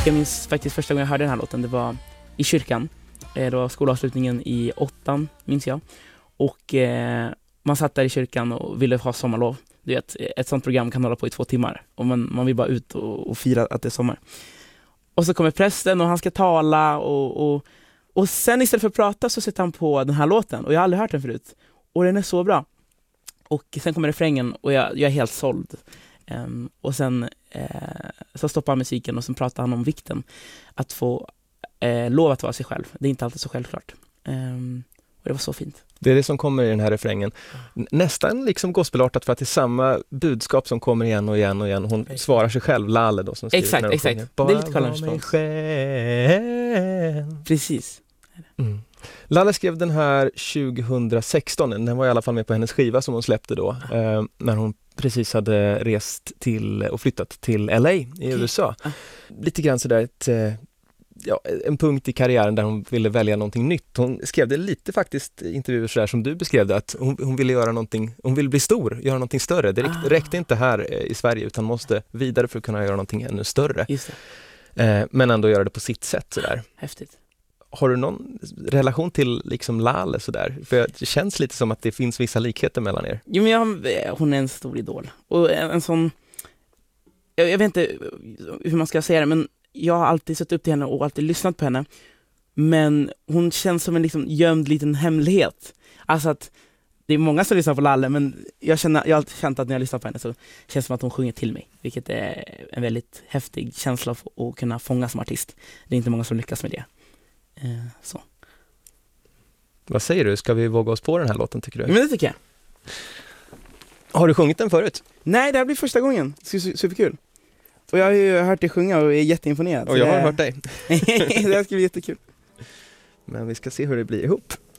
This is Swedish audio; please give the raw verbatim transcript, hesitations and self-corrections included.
Jag minns faktiskt första gången jag hörde den här låten, det var i kyrkan. Det var skolavslutningen i åttan, minns jag. Och eh, man satt där i kyrkan och ville ha sommarlov. Du vet, ett sånt program kan hålla på i två timmar. Och man, man vill bara ut och, och fira att det är sommar. Och så kommer prästen och han ska tala. Och, och, och sen istället för att prata så sätter han på den här låten. Och jag har aldrig hört den förut. Och den är så bra. Och sen kommer refrängen och jag, jag är helt såld. Um, och sen uh, så stoppar han musiken och sen pratar han om vikten. Att få uh, lov att vara sig själv. Det är inte alltid så självklart. Um, och det var så fint. Det är det som kommer i den här refrängen. Nästan liksom gospelartat för att det är samma budskap som kommer igen och igen och igen. Hon okay. svarar sig själv, Lalle då, som skriver. Exakt, exakt. Det är lite Karl Precis. Mm. Lalle skrev den här tjugohundrasexton. Den var i alla fall med på hennes skiva som hon släppte då. Eh, när hon precis hade rest till och flyttat till L A i okay. U S A. Ah. Lite grann sådär ett... Eh, Ja, en punkt i karriären där hon ville välja någonting nytt. Hon skrev det lite faktiskt i intervjuer så där som du beskrev det, att hon, hon ville göra någonting, hon ville bli stor, göra någonting större. Det räckte, ah. räckte inte här i Sverige utan måste vidare för att kunna göra någonting ännu större. Just det. Eh, men ändå göra det på sitt sätt sådär. Häftigt. Har du någon relation till liksom Lalle sådär? För det känns lite som att det finns vissa likheter mellan er. Jo, men jag, hon är en stor idol. Och en, en sån, jag, jag vet inte hur man ska säga det, men jag har alltid sett upp till henne och alltid lyssnat på henne. Men hon känns som en liksom gömd liten hemlighet. Alltså att det är många som lyssnar på Lalle, men jag, känner, jag har alltid känt att när jag lyssnar på henne så känns det som att hon sjunger till mig. Vilket är en väldigt häftig känsla att, att kunna fånga som artist. Det är inte många som lyckas med det. Eh, så. Vad säger du? Ska vi våga oss på den här låten, tycker du? Men det tycker jag. Har du sjungit den förut? Nej, det här blir första gången. Superkul. Och jag har ju hört dig sjunga och är jätteimponerad. Och jag har det... hört dig. Det här ska bli jättekul. Men vi ska se hur det blir ihop.